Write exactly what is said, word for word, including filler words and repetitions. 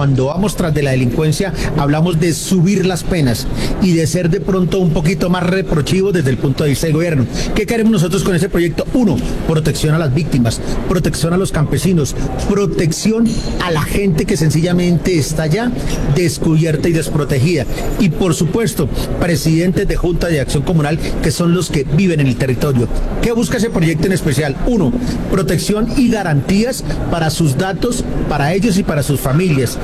cuando vamos tras de la delincuencia hablamos de subir las penas y de ser de pronto un poquito más reprochivos desde el punto de vista del gobierno. ¿Qué queremos nosotros con ese proyecto? Uno, protección a las víctimas, protección a los campesinos, protección a la gente que sencillamente está ya descubierta y desprotegida. Y por supuesto, presidentes de Junta de Acción Comunal que son los que viven en el territorio. ¿Qué busca ese proyecto en especial? Uno, protección y garantías para sus datos, para ellos y para sus familias.